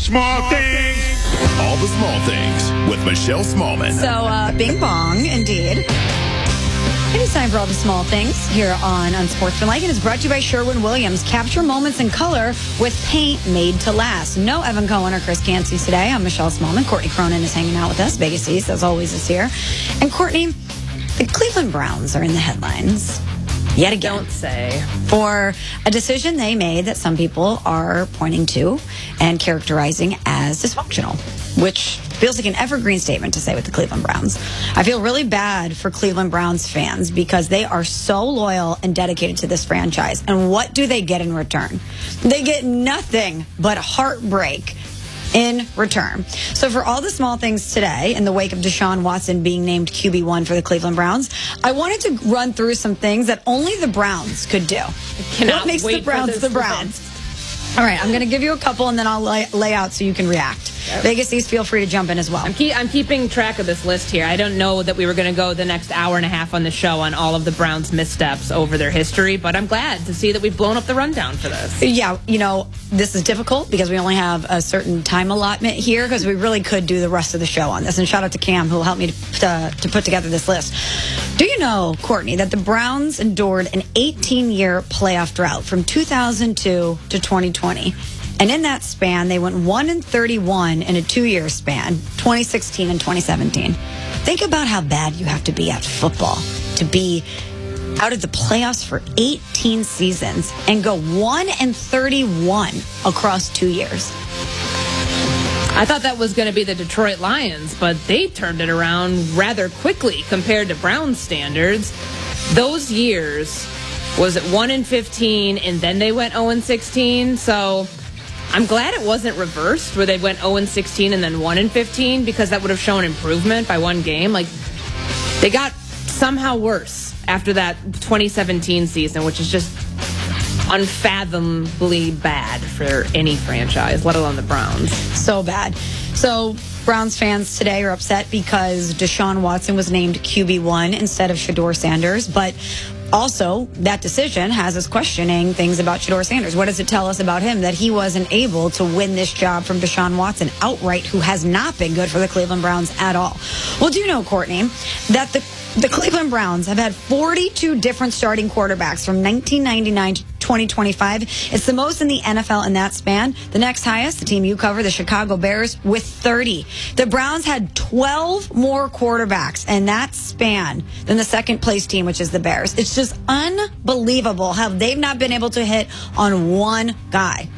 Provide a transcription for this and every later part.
small things. All the small things with Michelle Smallman. So, bing bong, indeed. It is time for all the small things here on Unsportsmanlike. It is brought to you by Sherwin-Williams. Capture moments in color with paint made to last. No Evan Cohen or Chris Canty today. I'm Michelle Smallman. Courtney Cronin is hanging out with us. Vegas East, as always, is here. And Courtney, the Cleveland Browns are in the headlines yet again. Don't say. For a decision they made that some people are pointing to and characterizing as dysfunctional, which feels like an evergreen statement to say with the Cleveland Browns. I feel really bad for Cleveland Browns fans because they are so loyal and dedicated to this franchise. And what do they get in return? They get nothing but heartbreak in return. So for all the small things today, in the wake of Deshaun Watson being named QB1 for the Cleveland Browns, I wanted to run through some things that only the Browns could do. What makes the Browns the Browns? All right, I'm going to give you a couple, and then I'll lay out so you can react. Yep. Vegas East, feel free to jump in as well. I'm keeping track of this list here. I don't know that we were going to go the next hour and a half on the show on all of the Browns' missteps over their history, but I'm glad to see that we've blown up the rundown for this. Yeah, you know, this is difficult because we only have a certain time allotment here because we really could do the rest of the show on this. And shout out to Cam, who helped me to put together this list. Do you know, Courtney, that the Browns endured an 18-year playoff drought from 2002 to 2020? And in that span, they went 1-31 in a 2-year span, 2016 and 2017. Think about how bad you have to be at football to be out of the playoffs for 18 seasons and go 1-31 across 2 years. I thought that was going to be the Detroit Lions, but they turned it around rather quickly compared to Browns standards. Those years, was it 1-15, and then they went 0-16? So I'm glad it wasn't reversed, where they went 0-16 and then 1-15, because that would have shown improvement by one game. Like, they got somehow worse after that 2017 season, which is just unfathomably bad for any franchise, let alone the Browns. So bad. So Browns fans today are upset because Deshaun Watson was named QB1 instead of Shedeur Sanders, but also that decision has us questioning things about Shedeur Sanders. What does it tell us about him that he wasn't able to win this job from Deshaun Watson outright, who has not been good for the Cleveland Browns at all? Well, do you know, Courtney, that the Cleveland Browns have had 42 different starting quarterbacks from 1999 to 2025. It's the most in the NFL in that span. The next highest, the team you cover, the Chicago Bears, with 30. The Browns had 12 more quarterbacks in that span than the second place team, which is the Bears. It's just unbelievable how they've not been able to hit on one guy.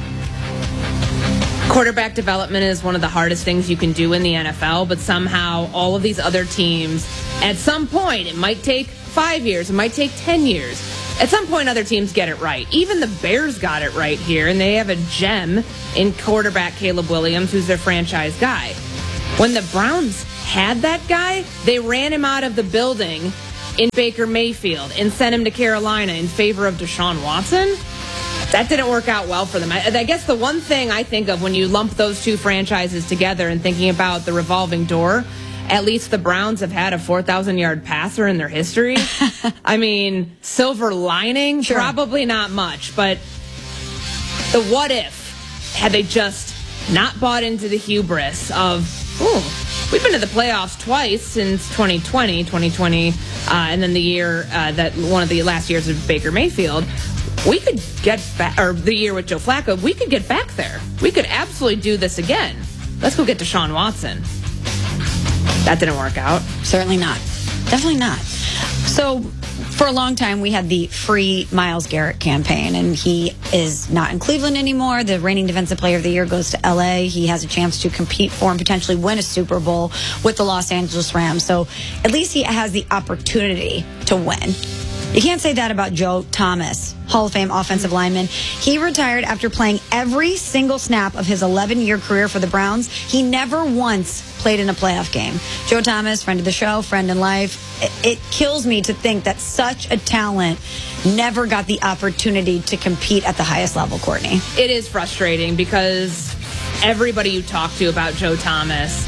Quarterback development is one of the hardest things you can do in the NFL, but somehow all of these other teams, at some point, it might take 5 years, it might take 10 years. At some point, other teams get it right. Even the Bears got it right here, and they have a gem in quarterback Caleb Williams, who's their franchise guy. When the Browns had that guy, they ran him out of the building in Baker Mayfield and sent him to Carolina in favor of Deshaun Watson. That didn't work out well for them. I guess the one thing I think of when you lump those two franchises together and thinking about the revolving door, at least the Browns have had a 4,000-yard passer in their history. I mean, silver lining, sure, probably not much. But the what if, had they just not bought into the hubris of, we've been to the playoffs twice since 2020, and then the year that one of the last years of Baker Mayfield. We could get back, or the year with Joe Flacco, we could get back there. We could absolutely do this again. Let's go get Deshaun Watson. That didn't work out. Certainly not. Definitely not. So for a long time, we had the free Myles Garrett campaign, and he is not in Cleveland anymore. The reigning Defensive Player of the Year goes to L.A. He has a chance to compete for and potentially win a Super Bowl with the Los Angeles Rams. So at least he has the opportunity to win. You can't say that about Joe Thomas, Hall of Fame offensive lineman. He retired after playing every single snap of his 11-year career for the Browns. He never once played in a playoff game. Joe Thomas, friend of the show, friend in life. It kills me to think that such a talent never got the opportunity to compete at the highest level, Courtney. It is frustrating because everybody you talk to about Joe Thomas,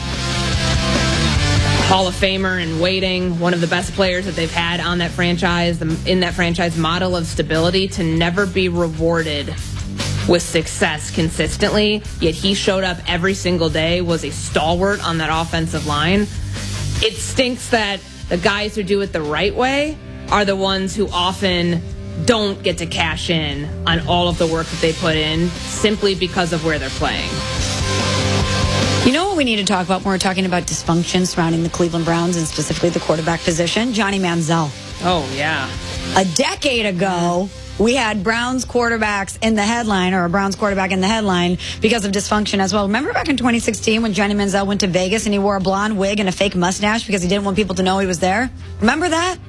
Hall of Famer in waiting, one of the best players that they've had on that franchise, in that franchise, model of stability, to never be rewarded with success consistently, yet he showed up every single day, was a stalwart on that offensive line. It stinks that the guys who do it the right way are the ones who often don't get to cash in on all of the work that they put in simply because of where they're playing. You know what we need to talk about when we're talking about dysfunction surrounding the Cleveland Browns and specifically the quarterback position? Johnny Manziel. Oh, yeah. A decade ago, we had Browns quarterbacks in the headline, or a Browns quarterback in the headline, because of dysfunction as well. Remember back in 2016 when Johnny Manziel went to Vegas and he wore a blonde wig and a fake mustache because he didn't want people to know he was there? Remember that?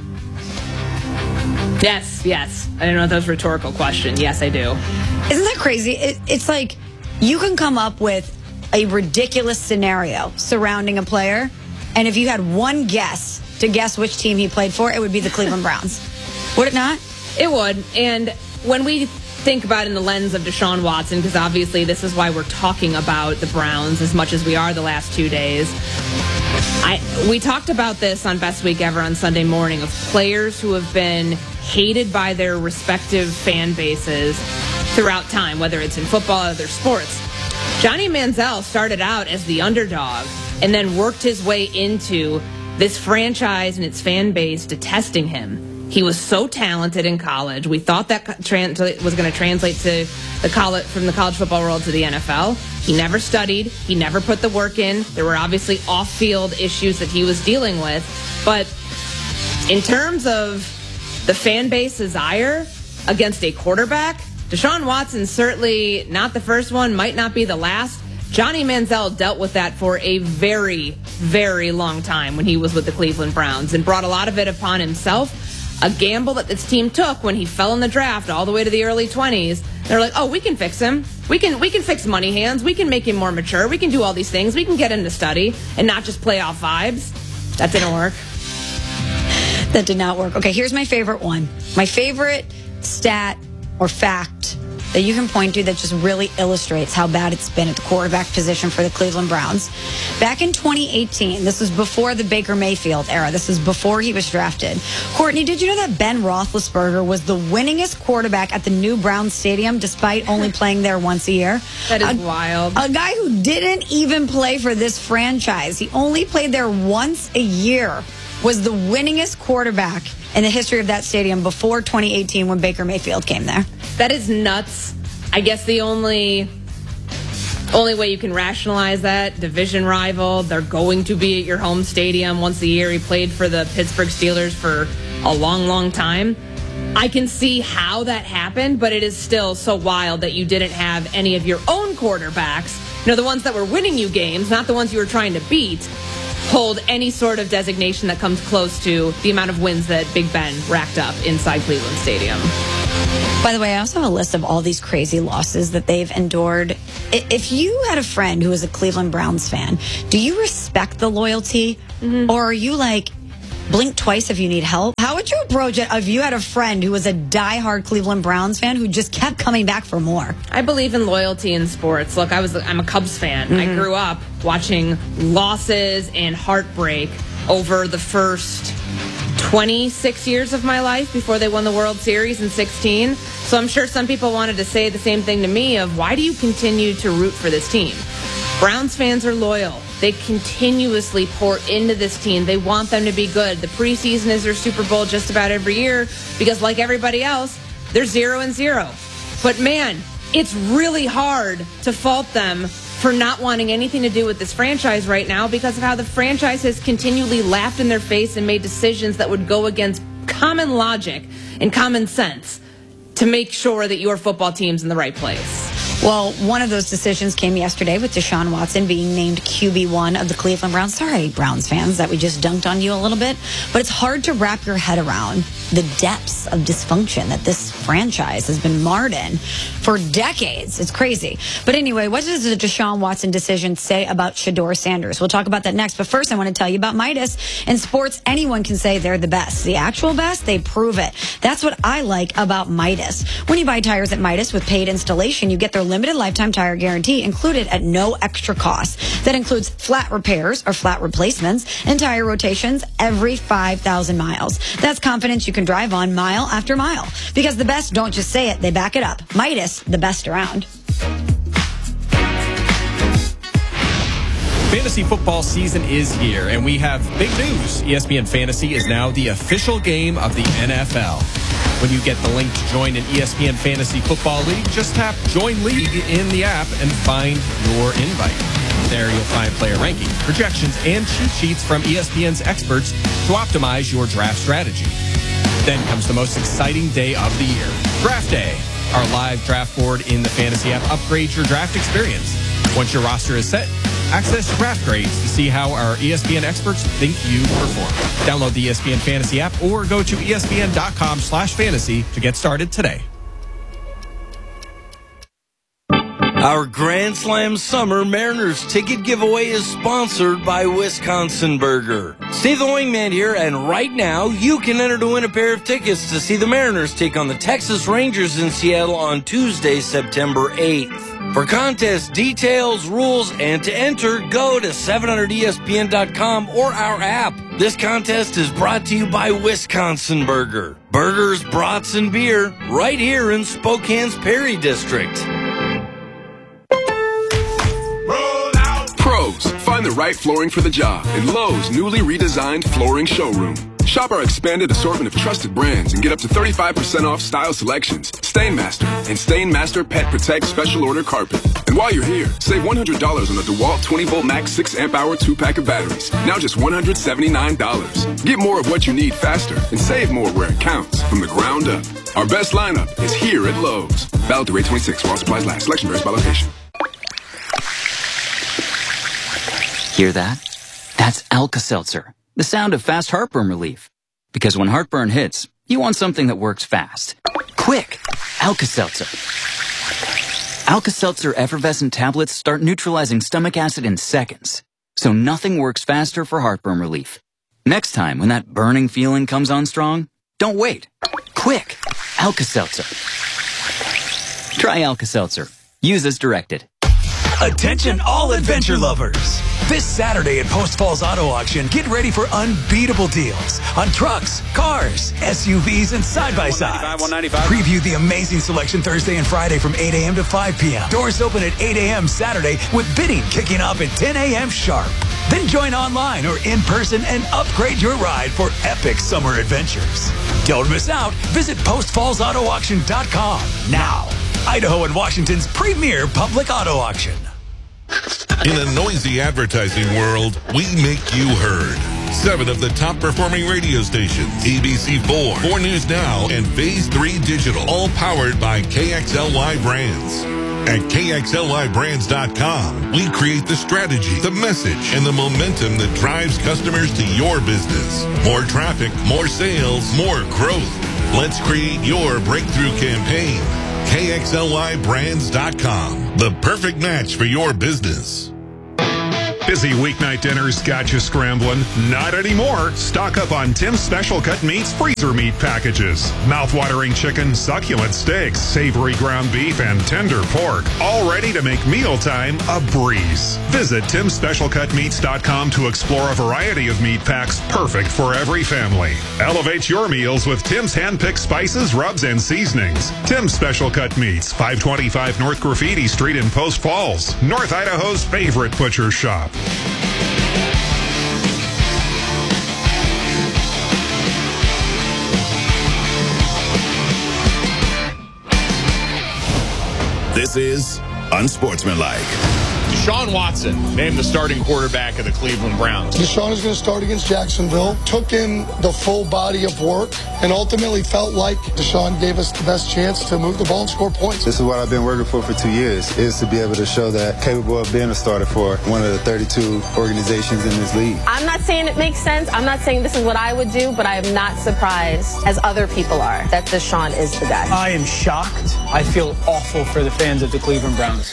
Yes. I don't know if that was a rhetorical question. Yes, I do. Isn't that crazy? It's like you can come up with a ridiculous scenario surrounding a player, and if you had one guess to guess which team he played for, it would be the Cleveland Browns. Would it not? It would. And when we think about it in the lens of Deshaun Watson, because obviously this is why we're talking about the Browns as much as we are the last 2 days, we talked about this on Best Week Ever on Sunday morning of players who have been hated by their respective fan bases throughout time, whether it's in football or other sports. Johnny Manziel started out as the underdog and then worked his way into this franchise and its fan base detesting him. He was so talented in college. We thought that was going to translate to from the college football world to the NFL. He never studied. He never put the work in. There were obviously off-field issues that he was dealing with. But in terms of the fan base's ire against a quarterback, Deshaun Watson's certainly not the first one, might not be the last. Johnny Manziel dealt with that for a very, very long time when he was with the Cleveland Browns and brought a lot of it upon himself. A gamble that this team took when he fell in the draft all the way to the early 20s. They're like, oh, we can fix him. We can fix money hands. We can make him more mature. We can do all these things. We can get him to study and not just playoff vibes. That didn't work. That did not work. Okay, here's my favorite one. My favorite stat or fact that you can point to that just really illustrates how bad it's been at the quarterback position for the Cleveland Browns. Back in 2018, this was before the Baker Mayfield era. This is before he was drafted. Courtney, did you know that Ben Roethlisberger was the winningest quarterback at the new Browns Stadium despite only playing there once a year? That is wild. A guy who didn't even play for this franchise. He only played there once a year. Was the winningest quarterback in the history of that stadium before 2018 when Baker Mayfield came there. That is nuts. I guess the only way you can rationalize that, division rival, they're going to be at your home stadium once a year. He played for the Pittsburgh Steelers for a long, long time. I can see how that happened, but it is still so wild that you didn't have any of your own quarterbacks, the ones that were winning you games, not the ones you were trying to beat, hold any sort of designation that comes close to the amount of wins that Big Ben racked up inside Cleveland Stadium. By the way, I also have a list of all these crazy losses that they've endured. If you had a friend who was a Cleveland Browns fan, do you respect the loyalty? Mm-hmm. Or are you like, blink twice if you need help? How would you approach it if you had a friend who was a diehard Cleveland Browns fan who just kept coming back for more? I believe in loyalty in sports. Look, I'm a Cubs fan. Mm-hmm. I grew up watching losses and heartbreak over the first 26 years of my life before they won the World Series in 16. So I'm sure some people wanted to say the same thing to me of, why do you continue to root for this team? Browns fans are loyal. They continuously pour into this team. They want them to be good. The preseason is their Super Bowl just about every year because, like everybody else, they're 0-0. But man, it's really hard to fault them for not wanting anything to do with this franchise right now because of how the franchise has continually laughed in their face and made decisions that would go against common logic and common sense to make sure that your football team's in the right place. Well, one of those decisions came yesterday with Deshaun Watson being named QB1 of the Cleveland Browns. Sorry, Browns fans, that we just dunked on you a little bit. But it's hard to wrap your head around the depths of dysfunction that this franchise has been marred in for decades. It's crazy. But anyway, what does the Deshaun Watson decision say about Shedeur Sanders? We'll talk about that next. But first, I want to tell you about Midas. In sports, anyone can say they're the best. The actual best, they prove it. That's what I like about Midas. When you buy tires at Midas with paid installation, you get their limited lifetime tire guarantee included at no extra cost. That includes flat repairs or flat replacements and tire rotations every 5,000 miles. That's confidence you can drive on mile after mile. Because the best don't just say it, they back it up. Midas, the best around. Fantasy football season is here, and we have big news. ESPN Fantasy is now the official game of the NFL. When you get the link to join an ESPN Fantasy Football League, just tap Join League in the app and find your invite. There you'll find player rankings, projections, and cheat sheets from ESPN's experts to optimize your draft strategy. Then comes the most exciting day of the year, Draft Day. Our live draft board in the Fantasy app upgrades your draft experience. Once your roster is set, access draft grades to see how our ESPN experts think you perform. Download the ESPN Fantasy app or go to espn.com/fantasy to get started today. Our Grand Slam Summer Mariners ticket giveaway is sponsored by Wisconsin Burger. Steve the Wingman here, and right now you can enter to win a pair of tickets to see the Mariners take on the Texas Rangers in Seattle on Tuesday, September 8th. For contest details, rules, and to enter, go to 700ESPN.com or our app. This contest is brought to you by Wisconsin Burger. Burgers, brats, and beer right here in Spokane's Perry District. Pros, find the right flooring for the job in Lowe's newly redesigned flooring showroom. Shop our expanded assortment of trusted brands and get up to 35% off style selections, Stainmaster, and Stainmaster Pet Protect Special Order Carpet. And while you're here, save $100 on the DeWalt 20-volt max 6-amp-hour 2-pack of batteries. Now just $179. Get more of what you need faster and save more where it counts from the ground up. Our best lineup is here at Lowe's. Valid through 8/26 while supplies last. Selection varies by location. Hear that? That's Alka-Seltzer, the sound of fast heartburn relief. Because when heartburn hits, you want something that works fast. Quick! Alka-Seltzer. Alka-Seltzer effervescent tablets start neutralizing stomach acid in seconds. So nothing works faster for heartburn relief. Next time when that burning feeling comes on strong, don't wait. Quick! Alka-Seltzer. Try Alka-Seltzer. Use as directed. Attention all adventure lovers. This Saturday at Post Falls Auto Auction, get ready for unbeatable deals on trucks, cars, SUVs, and side-by-sides. Preview the amazing selection Thursday and Friday from 8 a.m. to 5 p.m. Doors open at 8 a.m. Saturday with bidding kicking off at 10 a.m. sharp. Then join online or in person and upgrade your ride for epic summer adventures. Don't miss out. Visit postfallsautoauction.com now. Idaho and Washington's premier public auto auction. In a noisy advertising world, we make you heard. 7 of the top performing radio stations, ABC4, 4 News Now, and Phase 3 Digital, all powered by KXLY Brands. At KXLYBrands.com, we create the strategy, the message, and the momentum that drives customers to your business. More traffic, more sales, more growth. Let's create your breakthrough campaign. KXLYBrands.com, the perfect match for your business. Busy weeknight dinners got you scrambling? Not anymore. Stock up on Tim's Special Cut Meats freezer meat packages. Mouth-watering chicken, succulent steaks, savory ground beef, and tender pork. All ready to make mealtime a breeze. Visit TimSpecialCutMeats.com to explore a variety of meat packs perfect for every family. Elevate your meals with Tim's hand-picked spices, rubs, and seasonings. Tim's Special Cut Meats, 525 North Graffiti Street in Post Falls, North Idaho's favorite butcher shop. This is Unsportsmanlike. Deshaun Watson named the starting quarterback of the Cleveland Browns. Deshaun is going to start against Jacksonville. Took in the full body of work and ultimately felt like Deshaun gave us the best chance to move the ball and score points. This is what I've been working for 2 years, is to be able to show that capable of being a starter for one of the 32 organizations in this league. I'm not saying it makes sense. I'm not saying this is what I would do, but I am not surprised, as other people are, that Deshaun is the guy. I am shocked. I feel awful for the fans of the Cleveland Browns.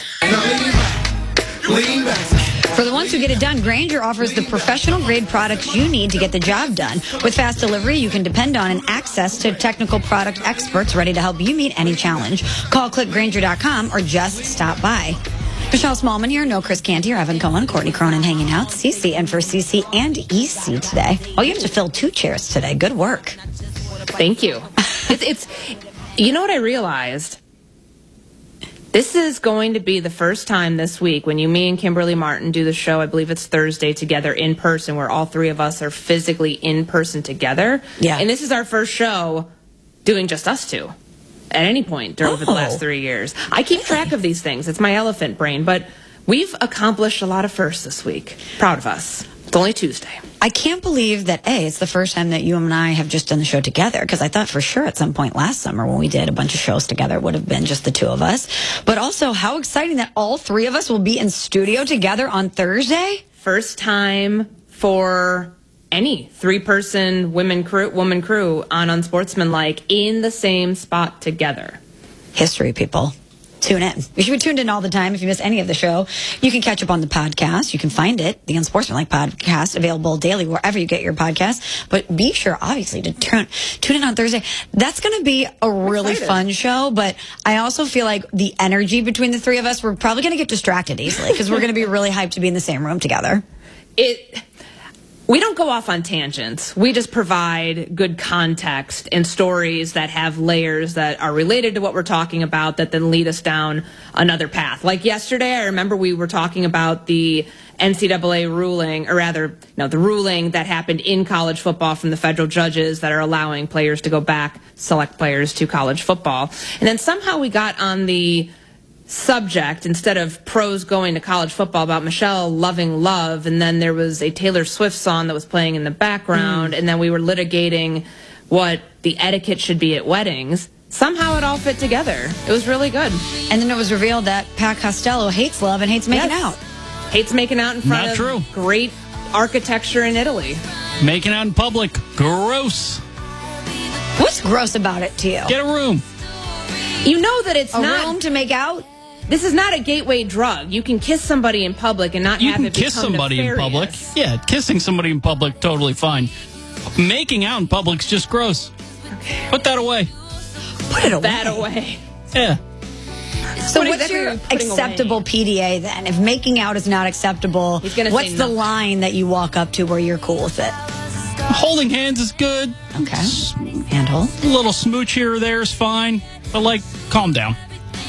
For the ones who get it done, Grainger offers the professional-grade products you need to get the job done. With fast delivery, you can depend on and access to technical product experts ready to help you meet any challenge. Call clickgrainger.com or just stop by. Michelle Smallman here, no Chris Canty or Evan Cohen, Courtney Cronin hanging out, CC and for CC and EC today. Oh, you have to fill 2 chairs today. Good work. Thank you. You know what I realized? This is going to be the first time this week when me and Kimberly Martin do the show. I believe it's Thursday together in person, where all three of us are physically in person together. Yeah. And this is our first show doing just us two at any point over the last 3 years. I keep track of these things. It's my elephant brain. But we've accomplished a lot of firsts this week. Proud of us. It's only Tuesday. I can't believe that, it's the first time that you and I have just done the show together, because I thought for sure at some point last summer when we did a bunch of shows together, it would have been just the two of us. But also, how exciting that all three of us will be in studio together on Thursday. First time for any three-person woman crew on Unsportsmanlike in the same spot together. History, people. Tune in. You should be tuned in all the time. If you miss any of the show, you can catch up on the podcast. You can find it, the Unsportsmanlike podcast, available daily wherever you get your podcasts. But be sure, obviously, to tune in on Thursday. That's going to be a really fun show. But I also feel like the energy between the three of us, we're probably going to get distracted easily because we're going to be really hyped to be in the same room together. We don't go off on tangents. We just provide good context and stories that have layers that are related to what we're talking about that then lead us down another path. Like yesterday, I remember we were talking about the NCAA ruling, or rather, no, the ruling that happened in college football from the federal judges that are allowing players to go back, select players to college football. And then somehow we got on the subject, instead of pros going to college football, about Michelle loving love, and then there was a Taylor Swift song that was playing in the background, and then we were litigating what the etiquette should be at weddings. Somehow it all fit together. It was really good. And then it was revealed that Pat Costello hates love and hates making out. Hates making out in front of great architecture in Italy. Making out in public, gross. What's gross about it to you? Get a room. You know that it's not a room to make out. This is not a gateway drug. You can kiss somebody in public and not have it become kiss somebody nefarious. in public. Yeah, kissing somebody in public, totally fine. Making out in public's just gross. Okay. Put that away. Put it away. That away. Yeah. So what's your acceptable PDA then? If making out is not acceptable, what's the line that you walk up to where you're cool with it? Holding hands is good. Okay. Handhold. A little smooch here or there is fine. But, calm down.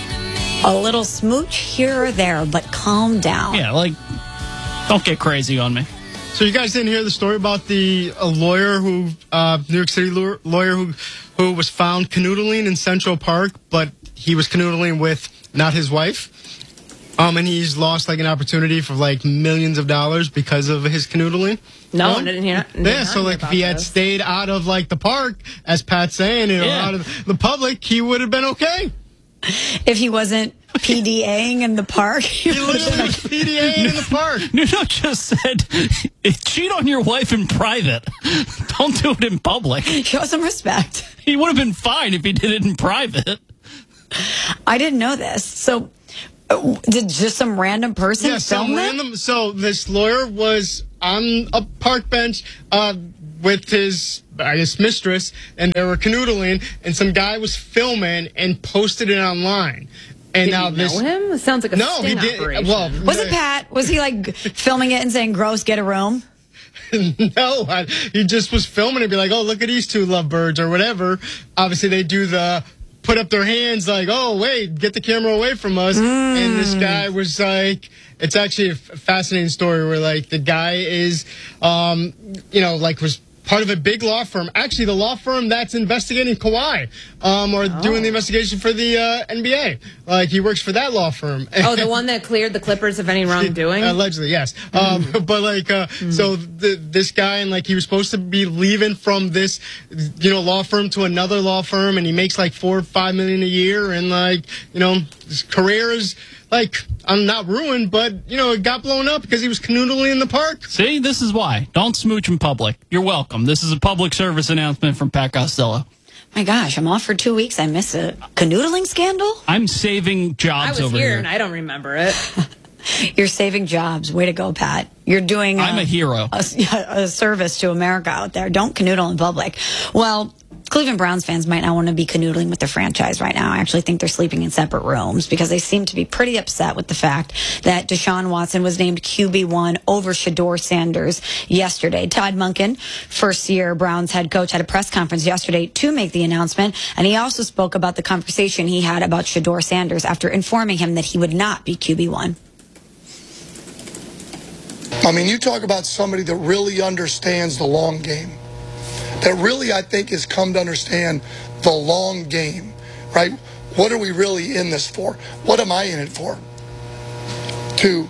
A little smooch here or there, but calm down. Yeah, don't get crazy on me. So you guys didn't hear the story about the lawyer who, New York City lawyer who was found canoodling in Central Park, but he was canoodling with not his wife. And he's lost an opportunity for millions of dollars because of his canoodling. No, I didn't hear. Yeah, so if he had stayed out of the park, as Pat's saying, out of the public, he would have been okay. If he wasn't PDAing in the park, he literally was PDAing in the park. Nuno just said, cheat on your wife in private. Don't do it in public. Show some respect. He would have been fine if he did it in private. I didn't know this. So, did just some random person film it? So this lawyer was on a park bench with his, mistress, and they were canoodling, and some guy was filming and posted it online. And Did you know him? It sounds like a sting operation. Well, was it Pat? Was he filming it and saying, gross, get a room? No, he just was filming it, be like, oh, look at these two lovebirds or whatever. Obviously, they do put up their hands oh, wait, get the camera away from us. And this guy was it's actually a fascinating story where the guy is, was part of a big law firm. Actually, the law firm that's investigating Kawhi, doing the investigation for the NBA. He works for that law firm. Oh, the one that cleared the Clippers of any wrongdoing? Allegedly, yes. So this guy, and he was supposed to be leaving from this, law firm to another law firm, and he makes $4 or $5 million a year, and his career is I'm not ruined, but, it got blown up because he was canoodling in the park. See, this is why. Don't smooch in public. You're welcome. This is a public service announcement from Pat Costello. My gosh, I'm off for 2 weeks. I missed a canoodling scandal? I'm saving jobs over here. I was here, and I don't remember it. You're saving jobs. Way to go, Pat. You're doing I'm a hero. A service to America out there. Don't canoodle in public. Well, Cleveland Browns fans might not want to be canoodling with the franchise right now. I actually think they're sleeping in separate rooms because they seem to be pretty upset with the fact that Deshaun Watson was named QB1 over Shedeur Sanders yesterday. Todd Monken, first-year Browns head coach, had a press conference yesterday to make the announcement, and he also spoke about the conversation he had about Shedeur Sanders after informing him that he would not be QB1. I mean, you talk about somebody that really understands the long game. That really, I think, has come to understand the long game, right? What are we really in this for? What am I in it for? To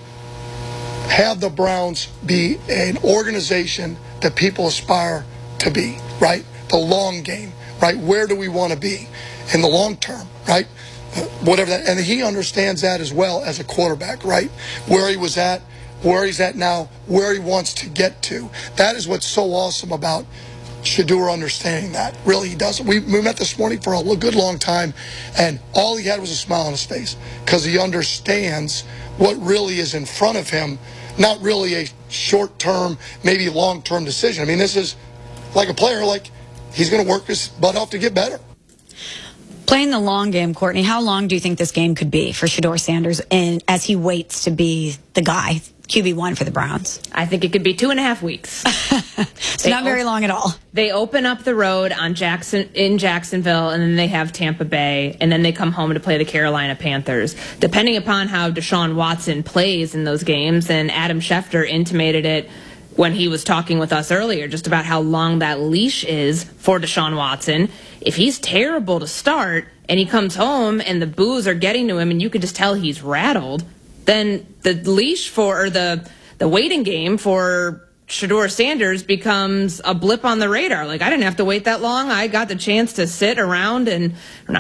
have the Browns be an organization that people aspire to be, right? The long game, right? Where do we want to be in the long term, right? Whatever that, and he understands that as well as a quarterback, right? Where he was at, where he's at now, where he wants to get to. That is what's so awesome about Shedeur understanding that. Really, he doesn't. We met this morning for a good long time, and all he had was a smile on his face because he understands what really is in front of him, not really a short-term, maybe long-term decision. I mean, this is like a player, like he's going to work his butt off to get better. Playing the long game, Courtney, how long do you think this game could be for Shedeur Sanders as he waits to be the guy, QB1 for the Browns? I think it could be 2.5 weeks. It's not very long at all. They open up the road in Jacksonville, and then they have Tampa Bay, and then they come home to play the Carolina Panthers. Depending upon how Deshaun Watson plays in those games, and Adam Schefter intimated it when he was talking with us earlier, just about how long that leash is for Deshaun Watson. If he's terrible to start, and he comes home and the boos are getting to him, and you can just tell he's rattled, then the leash or the waiting game for Shedeur Sanders becomes a blip on the radar. Like, I didn't have to wait that long. I got the chance to sit around I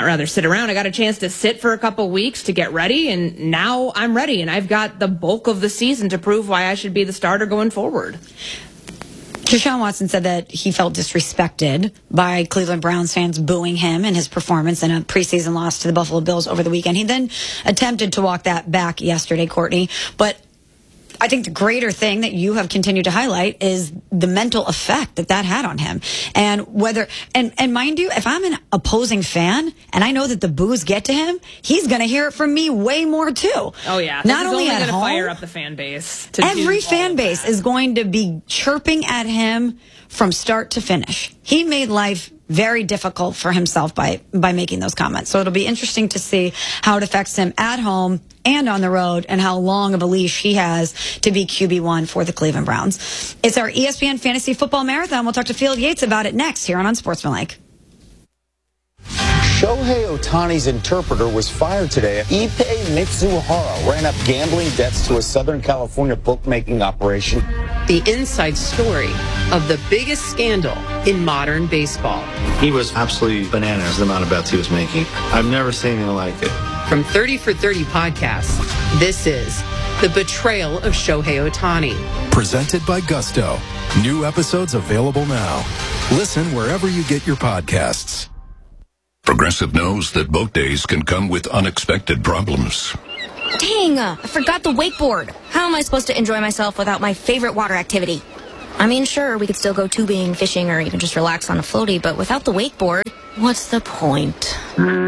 got a chance to sit for a couple weeks to get ready, and now I'm ready, and I've got the bulk of the season to prove why I should be the starter going forward. Deshaun Watson said that he felt disrespected by Cleveland Browns fans booing him and his performance in a preseason loss to the Buffalo Bills over the weekend. He then attempted to walk that back yesterday, Courtney, but I think the greater thing that you have continued to highlight is the mental effect that had on him. And and mind you, if I'm an opposing fan and I know that the boos get to him, he's going to hear it from me way more too. Oh yeah. Not only at home, fire up the fan base. Every fan base is going to be chirping at him from start to finish. He made life very difficult for himself by making those comments. So it'll be interesting to see how it affects him at home and on the road, and how long of a leash he has to be QB1 for the Cleveland Browns. It's our ESPN Fantasy Football Marathon. We'll talk to Field Yates about it next here on Unsportsmanlike. Shohei Ohtani's interpreter was fired today. Ippei Mitsuhara ran up gambling debts to a Southern California bookmaking operation. The inside story of the biggest scandal in modern baseball. He was absolutely bananas, the amount of bets he was making. I've never seen anything like it. From 30 for 30 podcasts, this is The Betrayal of Shohei Ohtani. Presented by Gusto. New episodes available now. Listen wherever you get your podcasts. Progressive knows that boat days can come with unexpected problems. Dang, I forgot the wakeboard. How am I supposed to enjoy myself without my favorite water activity? I mean, sure, we could still go tubing, fishing, or even just relax on a floaty, but without the wakeboard, what's the point?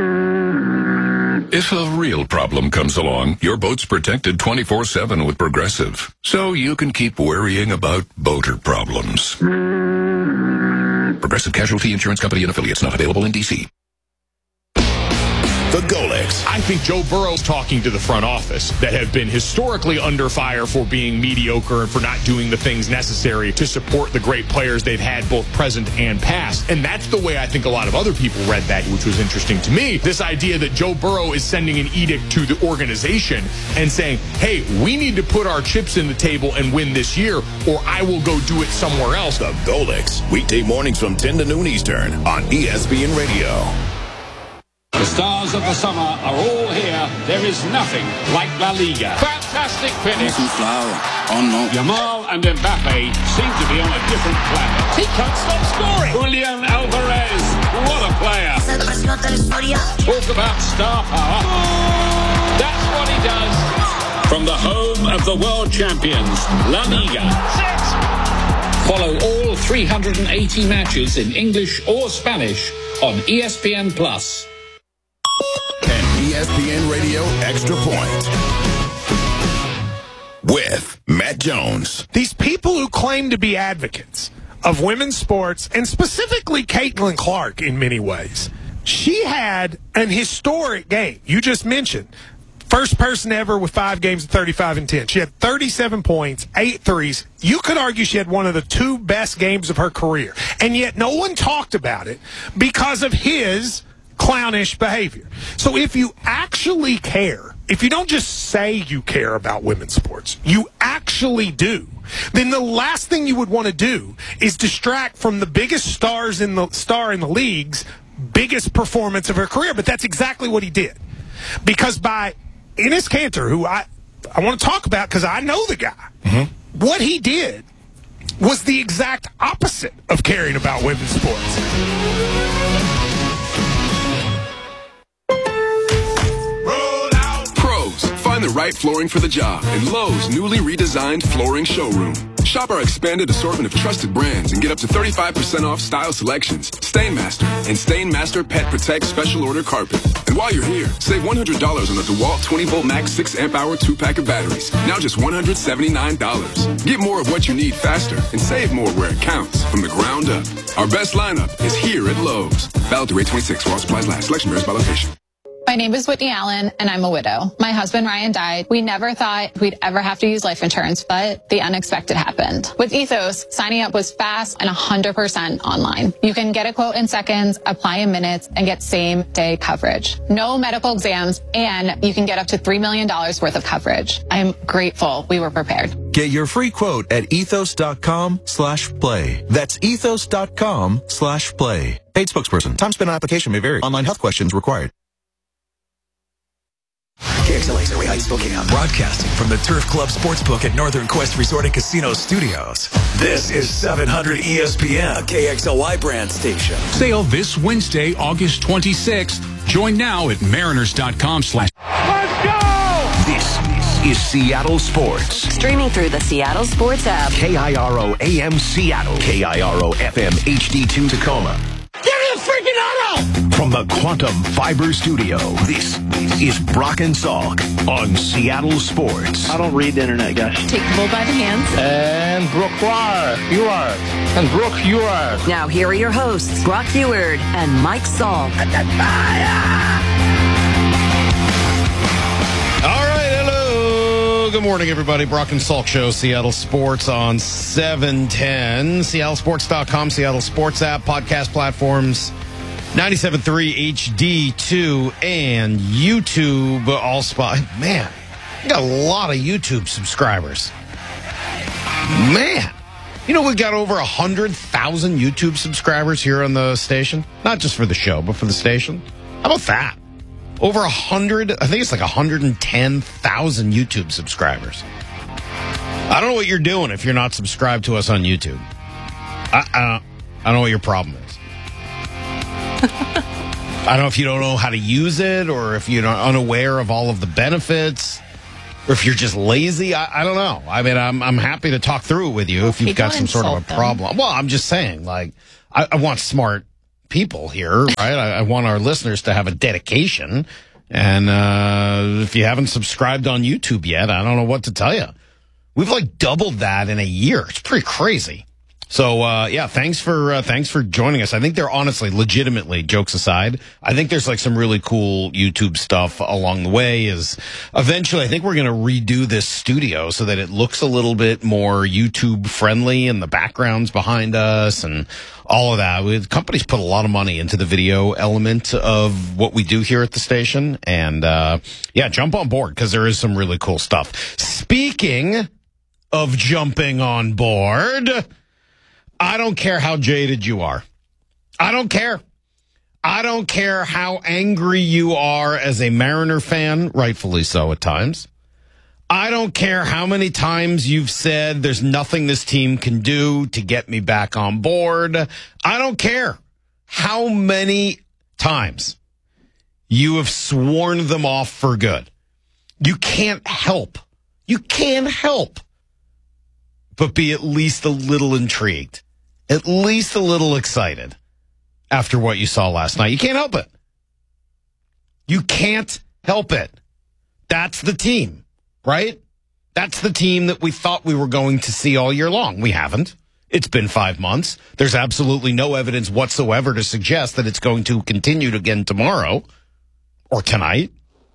If a real problem comes along, your boat's protected 24/7 with Progressive, so you can keep worrying about boater problems. Progressive Casualty Insurance Company and Affiliates, not available in D.C. The Golex. I think Joe Burrow's talking to the front office that have been historically under fire for being mediocre and for not doing the things necessary to support the great players they've had both present and past. And that's the way I think a lot of other people read that, which was interesting to me. This idea that Joe Burrow is sending an edict to the organization and saying, hey, we need to put our chips in the table and win this year, or I will go do it somewhere else. The Golex. Weekday mornings from 10 to noon Eastern on ESPN Radio. The stars of the summer are all here. There is nothing like La Liga. Fantastic finish. Yamal and Mbappe seem to be on a different planet. He can't stop scoring. Julian Alvarez, what a player. Talk about star power. That's what he does. From the home of the world champions, La Liga. Follow all 380 matches in English or Spanish on ESPN+. And ESPN Radio Extra Point with Matt Jones. These people who claim to be advocates of women's sports, and specifically Caitlin Clark in many ways, she had an historic game. You just mentioned. First person ever with 5 games of 35 and 10. She had 37 points, 8 threes. You could argue she had one of the 2 best games of her career. And yet no one talked about it because of his clownish behavior. So if you actually care, if you don't just say you care about women's sports, you actually do, then the last thing you would want to do is distract from the biggest star in the league's biggest performance of her career. But that's exactly what he did. Because by Enes Kanter, who I want to talk about because I know the guy, what he did was the exact opposite of caring about women's sports. Find the right flooring for the job in Lowe's newly redesigned flooring showroom. Shop our expanded assortment of trusted brands and get up to 35% off style selections, Stainmaster, and Stainmaster Pet Protect Special Order Carpet. And while you're here, save $100 on the DeWalt 20-volt max 6-amp-hour 2-pack of batteries. Now just $179. Get more of what you need faster and save more where it counts from the ground up. Our best lineup is here at Lowe's. Valid through 8/26 while supplies last. Selection varies by location. My name is Whitney Allen, and I'm a widow. My husband, Ryan, died. We never thought we'd ever have to use life insurance, but the unexpected happened. With Ethos, signing up was fast and 100% online. You can get a quote in seconds, apply in minutes, and get same-day coverage. No medical exams, and you can get up to $3 million worth of coverage. I'm grateful we were prepared. Get your free quote at ethos.com/play. That's ethos.com/play. Paid spokesperson. Time spent on application may vary. Online health questions required. KXLA's Area Heights, Spokane. Broadcasting from the Turf Club Sportsbook at Northern Quest Resort and Casino Studios. This is 700 ESPN, a KXLY brand station. Sale this Wednesday, August 26th. Join now at mariners.com/. Let's go! This is Seattle Sports. Streaming through the Seattle Sports app. KIRO AM Seattle. KIRO FM HD2 Tacoma. Give me a freaking auto! From the Quantum Fiber Studio, this is Brock and Salk on Seattle Sports. I don't read the internet, guys. Take the bull by the hands. And Brooke, you are. And Brooke, you are. Now here are your hosts, Brock Huard and Mike Salk. All right, hello. Good morning, everybody. Brock and Salk Show, Seattle Sports on 710. SeattleSports.com, Seattle Sports app, podcast platforms, 97.3 HD2, and YouTube all spot. Man, we got a lot of YouTube subscribers. Man. You know, we've got over 100,000 YouTube subscribers here on the station. Not just for the show, but for the station. How about that? Over 100, I think it's like 110,000 YouTube subscribers. I don't know what you're doing if you're not subscribed to us on YouTube. I don't know what your problem is. I don't know if you don't know how to use it, or if you're unaware of all of the benefits, or if you're just lazy. I don't know. I mean, I'm happy to talk through it with you if you've got some sort of a problem. Well, I'm just saying, like, I want smart people here, right? I want our listeners to have a dedication. And if you haven't subscribed on YouTube yet, I don't know what to tell you. We've like doubled that in a year. It's pretty crazy. So, yeah, thanks for joining us. I think they're honestly, legitimately, jokes aside, I think there's like some really cool YouTube stuff along the way. Is eventually, I think we're going to redo this studio so that it looks a little bit more YouTube friendly, and the backgrounds behind us and all of that. The company's put a lot of money into the video element of what we do here at the station. And, yeah, jump on board because there is some really cool stuff. Speaking of jumping on board, I don't care how jaded you are. I don't care. I don't care how angry you are as a Mariner fan, rightfully so at times. I don't care how many times you've said there's nothing this team can do to get me back on board. I don't care how many times you have sworn them off for good. You can't help but be at least a little intrigued, at least a little excited after what you saw last night. You can't help it. You can't help it. That's the team, right? That's the team that we thought we were going to see all year long. We haven't. It's been 5 months. There's absolutely no evidence whatsoever to suggest that it's going to continue again tomorrow or tonight.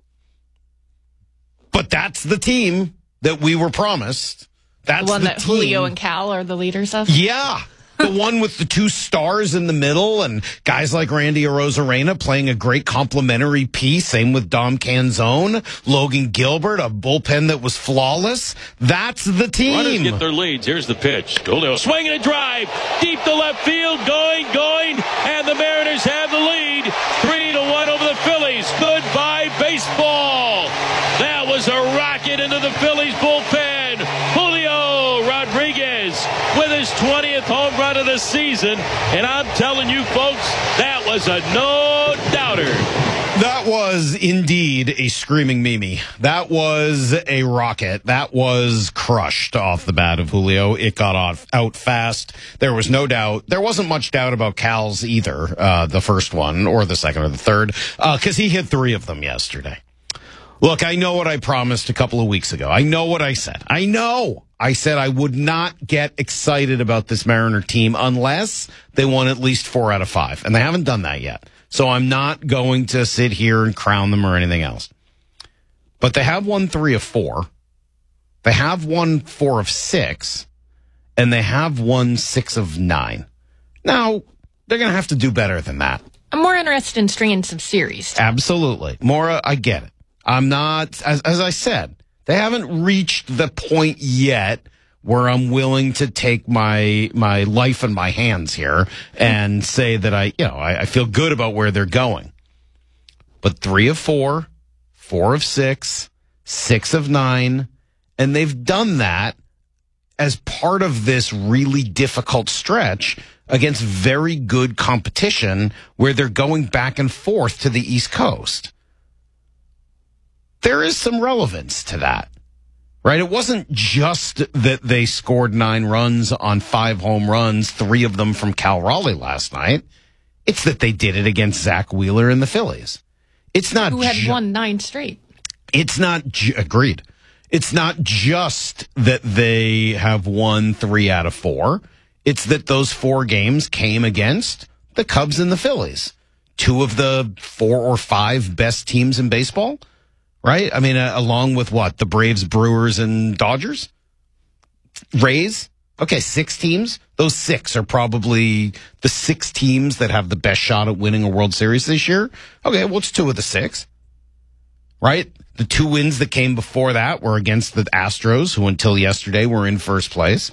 But that's the team that we were promised. That's the one that team. Julio and Cal are the leaders of? Yeah. The one with the 2 stars in the middle and guys like Randy Arozarena playing a great complementary piece. Same with Dom Canzone, Logan Gilbert, a bullpen that was flawless. That's the team. Runners get their leads. Here's the pitch. Julio swinging a drive. Deep to left field. Going. And the Mariners have the lead. 3-1 over the Phillies. Goodbye, baseball. That was a rocket into the Phillies bullpen. Julio Rodriguez with his 20th home run of the season. And I'm telling you, folks, that was a no-doubter. That was indeed a screaming Mimi. That was a rocket. That was crushed off the bat of Julio. It got out fast. There was no doubt. There wasn't much doubt about Cal's either, the first one or the second or the third, because he hit 3 of them yesterday. Look, I know what I promised a couple of weeks ago. I know what I said. I said I would not get excited about this Mariner team unless they won at least 4 out of 5. And they haven't done that yet. So I'm not going to sit here and crown them or anything else. But they have won 3 of 4. They have won 4 of 6. And they have won 6 of 9. Now, they're going to have to do better than that. I'm more interested in stringing some series. Absolutely. Maura, I get it. I'm not, as I said, they haven't reached the point yet where I'm willing to take my life in my hands here and say that I feel good about where they're going. But 3 of 4, 4 of 6, 6 of 9, and they've done that as part of this really difficult stretch against very good competition where they're going back and forth to the East Coast. There is some relevance to that, right? It wasn't just that they scored 9 runs on 5 home runs, 3 of them from Cal Raleigh last night. It's that they did it against Zach Wheeler and the Phillies. It's not who had won 9 straight. It's not agreed. It's not just that they have won 3 out of 4. It's that those 4 games came against the Cubs and the Phillies, 2 of the 4 or 5 best teams in baseball. Right? I mean, along with what? The Braves, Brewers, and Dodgers? Rays? Okay, 6 teams. Those 6 are probably the 6 teams that have the best shot at winning a World Series this year. Okay, well, it's 2 of the 6. Right? The 2 wins that came before that were against the Astros, who until yesterday were in first place.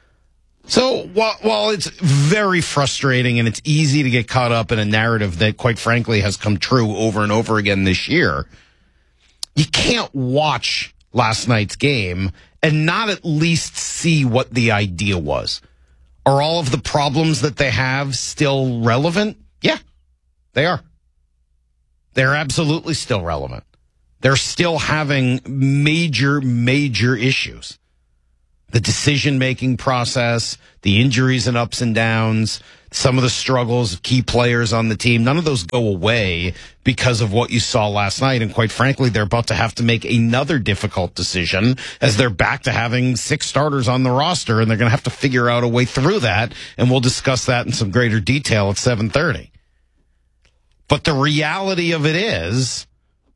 So while it's very frustrating and it's easy to get caught up in a narrative that, quite frankly, has come true over and over again this year, you can't watch last night's game and not at least see what the idea was. Are all of the problems that they have still relevant? Yeah, they are. They're absolutely still relevant. They're still having major issues. The decision-making process, the injuries and ups and downs, some of the struggles of key players on the team, none of those go away because of what you saw last night. And quite frankly, they're about to have to make another difficult decision as they're back to having 6 starters on the roster, and they're going to have to figure out a way through that. And we'll discuss that in some greater detail at 7:30. But the reality of it is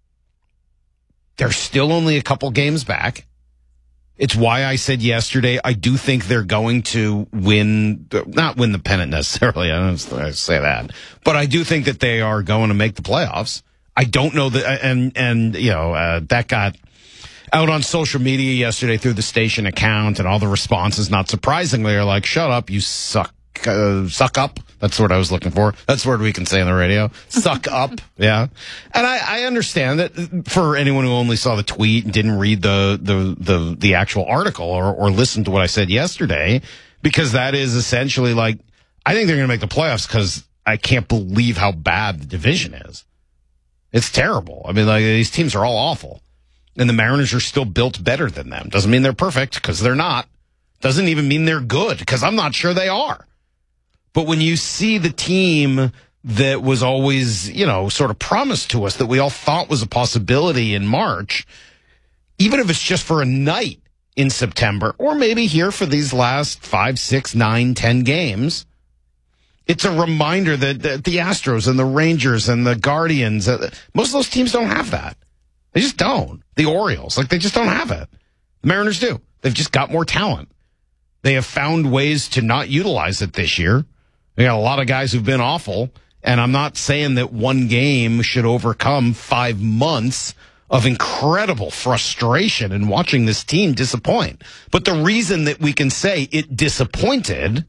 they're still only a couple games back. It's why I said yesterday, I do think they're going to not win the pennant necessarily. I don't say that, but I do think that they are going to make the playoffs. I don't know that, and that got out on social media yesterday through the station account, and all the responses, not surprisingly, are like, "Shut up, you suck up." That's the word I was looking for. That's the word we can say on the radio. Suck up. Yeah. And I understand that for anyone who only saw the tweet and didn't read the actual article or listen to what I said yesterday, because that is essentially like, I think they're going to make the playoffs because I can't believe how bad the division is. It's terrible. I mean, like, these teams are all awful. And the Mariners are still built better than them. Doesn't mean they're perfect, because they're not. Doesn't even mean they're good, because I'm not sure they are. But when you see the team that was always, sort of promised to us, that we all thought was a possibility in March, even if it's just for a night in September, or maybe here for these last 5, 6, 9, 10 games, it's a reminder that the Astros and the Rangers and the Guardians, most of those teams don't have that. They just don't. The Orioles, they just don't have it. The Mariners do. They've just got more talent. They have found ways to not utilize it this year. They got a lot of guys who've been awful, and I'm not saying that one game should overcome 5 months of incredible frustration in watching this team disappoint. But the reason that we can say it disappointed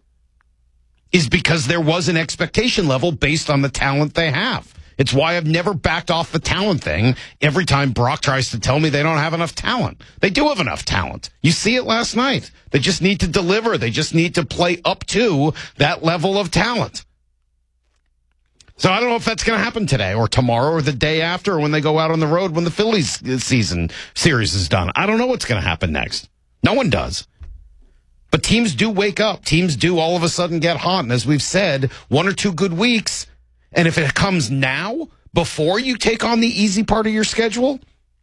is because there was an expectation level based on the talent they have. It's why I've never backed off the talent thing every time Brock tries to tell me they don't have enough talent. They do have enough talent. You see it last night. They just need to deliver. They just need to play up to that level of talent. So I don't know if that's going to happen today or tomorrow or the day after, or when they go out on the road when the Phillies series is done. I don't know what's going to happen next. No one does. But teams do wake up. Teams do all of a sudden get hot. And as we've said, 1 or 2 good weeks, and if it comes now, before you take on the easy part of your schedule,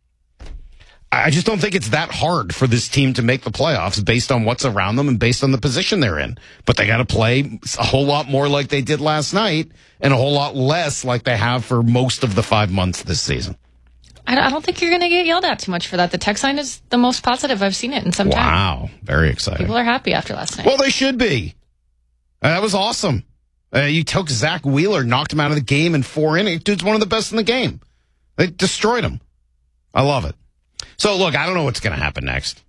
I just don't think it's that hard for this team to make the playoffs based on what's around them and based on the position they're in. But they got to play a whole lot more like they did last night and a whole lot less like they have for most of the 5 months this season. I don't think you're going to get yelled at too much for that. The text line is the most positive I've seen it in some time. Wow. Very exciting. People are happy after last night. Well, they should be. That was awesome. You took Zach Wheeler, knocked him out of the game in 4 innings. Dude's one of the best in the game. They destroyed him. I love it. So, look, I don't know what's going to happen next.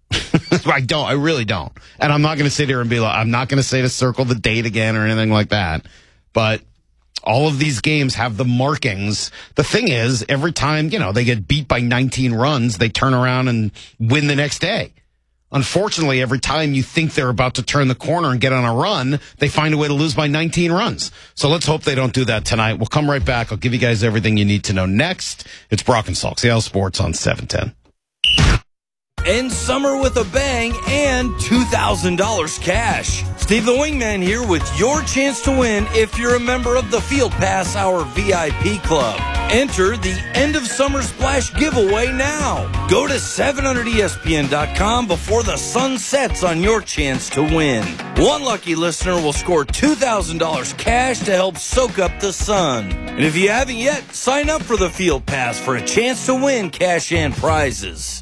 I really don't. And I'm not going to sit here and be like, I'm not going to say to circle the date again or anything like that. But all of these games have the markings. The thing is, every time, they get beat by 19 runs, they turn around and win the next day. Unfortunately, every time you think they're about to turn the corner and get on a run, they find a way to lose by 19 runs. So let's hope they don't do that tonight. We'll come right back. I'll give you guys everything you need to know next. It's Brock and Salk, Seattle Sports on 710. End summer with a bang and $2,000 cash. Steve the Wingman here with your chance to win if you're a member of the Field Pass Hour VIP Club. Enter the End of Summer Splash giveaway now. Go to 700ESPN.com before the sun sets on your chance to win. One lucky listener will score $2,000 cash to help soak up the sun. And if you haven't yet, sign up for the Field Pass for a chance to win cash and prizes.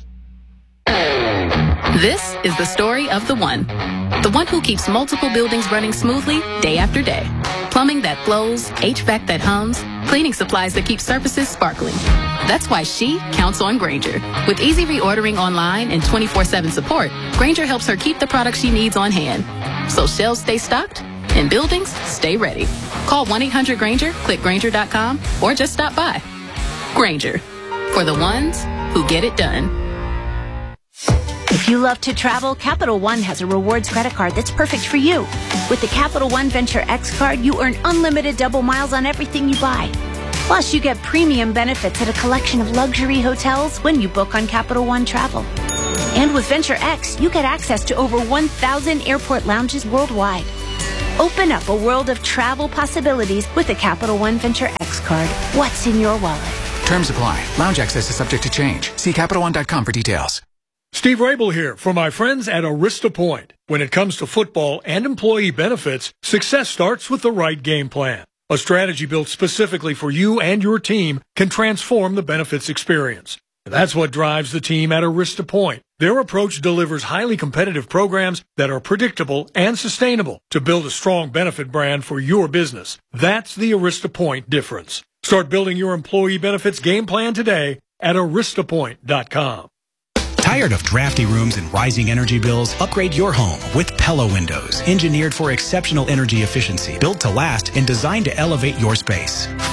This is the story of the one who keeps multiple buildings running smoothly day after day. Plumbing that flows, HVAC that hums, cleaning supplies that keep surfaces sparkling. That's why she counts on Grainger. With easy reordering online and 24/7 support, Grainger helps her keep the products she needs on hand. So shelves stay stocked and buildings stay ready. Call 1-800-GRAINGER, click Grainger.com, or just stop by. Grainger, for the ones who get it done. If you love to travel, Capital One has a rewards credit card that's perfect for you. With the Capital One Venture X card, you earn unlimited double miles on everything you buy. Plus, you get premium benefits at a collection of luxury hotels when you book on Capital One Travel. And with Venture X, you get access to over 1,000 airport lounges worldwide. Open up a world of travel possibilities with the Capital One Venture X card. What's in your wallet? Terms apply. Lounge access is subject to change. See CapitalOne.com for details. Steve Rabel here for my friends at Arista Point. When it comes to football and employee benefits, success starts with the right game plan. A strategy built specifically for you and your team can transform the benefits experience. That's what drives the team at Arista Point. Their approach delivers highly competitive programs that are predictable and sustainable to build a strong benefit brand for your business. That's the Arista Point difference. Start building your employee benefits game plan today at aristapoint.com. Tired of drafty rooms and rising energy bills? Upgrade your home with Pella Windows, engineered for exceptional energy efficiency, built to last and designed to elevate your space.